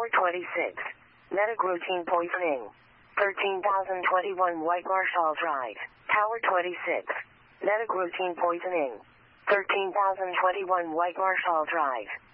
Tower 26. Medic routine poisoning. 13,021 White Marshall Drive. Tower 26. Medic routine poisoning. 13,021 White Marshall Drive.